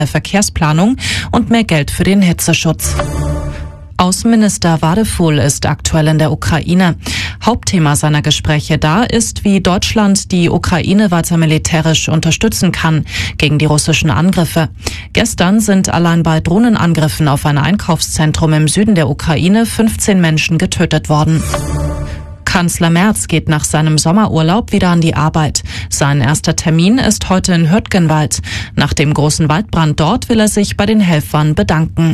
Verkehrsplanung und mehr Geld für den Hitzeschutz. Außenminister Wadefuhl ist aktuell in der Ukraine. Hauptthema seiner Gespräche da ist, wie Deutschland die Ukraine weiter militärisch unterstützen kann gegen die russischen Angriffe. Gestern sind allein bei Drohnenangriffen auf ein Einkaufszentrum im Süden der Ukraine 15 Menschen getötet worden. Kanzler Merz geht nach seinem Sommerurlaub wieder an die Arbeit. Sein erster Termin ist heute in Hürtgenwald. Nach dem großen Waldbrand dort will er sich bei den Helfern bedanken.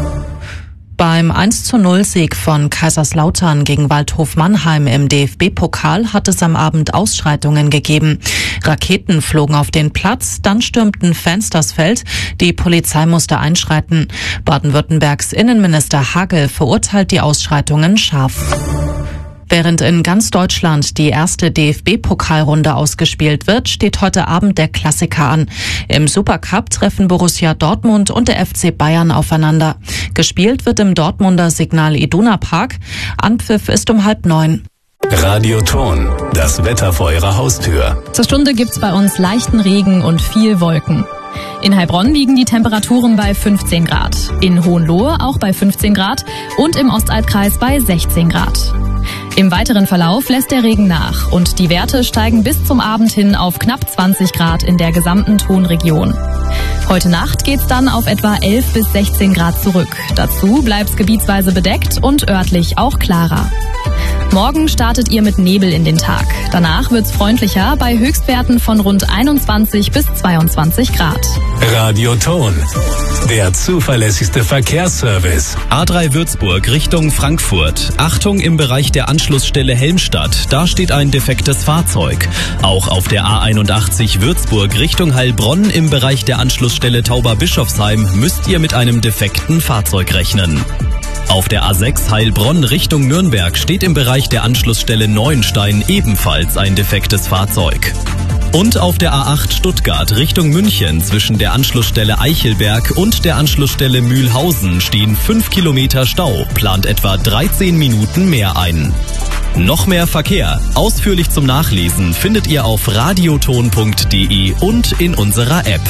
Beim 1:0-Sieg von Kaiserslautern gegen Waldhof Mannheim im DFB-Pokal hat es am Abend Ausschreitungen gegeben. Raketen flogen auf den Platz, dann stürmten Fans das Feld. Die Polizei musste einschreiten. Baden-Württembergs Innenminister Hagel verurteilt die Ausschreitungen scharf. Während in ganz Deutschland die erste DFB-Pokalrunde ausgespielt wird, steht heute Abend der Klassiker an. Im Supercup treffen Borussia Dortmund und der FC Bayern aufeinander. Gespielt wird im Dortmunder Signal Iduna Park. Anpfiff ist um 8:30. Radio Ton, das Wetter vor Ihrer Haustür. Zur Stunde gibt's bei uns leichten Regen und viel Wolken. In Heilbronn liegen die Temperaturen bei 15 Grad, in Hohenlohe auch bei 15 Grad und im Ostalbkreis bei 16 Grad. Im weiteren Verlauf lässt der Regen nach und die Werte steigen bis zum Abend hin auf knapp 20 Grad in der gesamten Tonregion. Heute Nacht geht's dann auf etwa 11 bis 16 Grad zurück. Dazu bleibt's gebietsweise bedeckt und örtlich auch klarer. Morgen startet ihr mit Nebel in den Tag. Danach wird's freundlicher bei Höchstwerten von rund 21 bis 22 Grad. Radio Ton, der zuverlässigste Verkehrsservice. A3 Würzburg Richtung Frankfurt. Achtung im Bereich der Anschlussstelle Helmstadt. Da steht ein defektes Fahrzeug. Auch auf der A81 Würzburg Richtung Heilbronn im Bereich der Anschlussstelle Tauberbischofsheim müsst ihr mit einem defekten Fahrzeug rechnen. Auf der A6 Heilbronn Richtung Nürnberg steht im Bereich der Anschlussstelle Neuenstein ebenfalls ein defektes Fahrzeug. Und auf der A8 Stuttgart Richtung München zwischen der Anschlussstelle Eichelberg und der Anschlussstelle Mühlhausen stehen 5 Kilometer Stau, plant etwa 13 Minuten mehr ein. Noch mehr Verkehr, ausführlich zum Nachlesen, findet ihr auf radioton.de und in unserer App.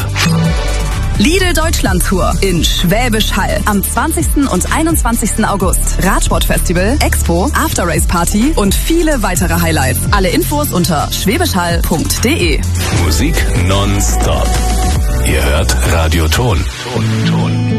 Lidl Deutschland Tour in Schwäbisch Hall am 20. und 21. August. Radsportfestival, Expo, After-Race Party und viele weitere Highlights. Alle Infos unter schwäbischhall.de. Musik nonstop. Ihr hört Radio Ton.